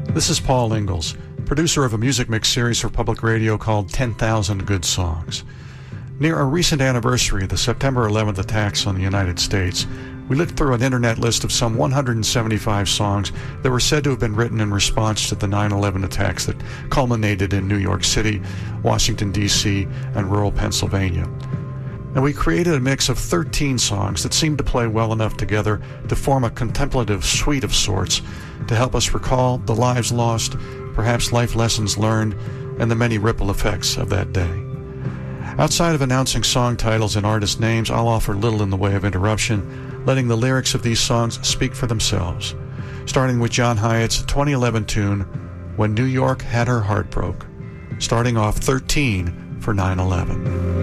This is Paul Ingalls, producer of a music mix series for public radio called 10,000 Good Songs. Near a recent anniversary of the September 11th attacks on the United States, we looked through an internet list of some 175 songs that were said to have been written in response to the 9/11 attacks that culminated in New York City, Washington, D.C., and rural Pennsylvania. And we created a mix of 13 songs that seemed to play well enough together to form a contemplative suite of sorts to help us recall the lives lost, perhaps life lessons learned, and the many ripple effects of that day. Outside of announcing song titles and artist names, I'll offer little in the way of interruption, letting the lyrics of these songs speak for themselves, starting with John Hiatt's 2011 tune, When New York Had Her Heart Broke, starting off 13 for 9/11.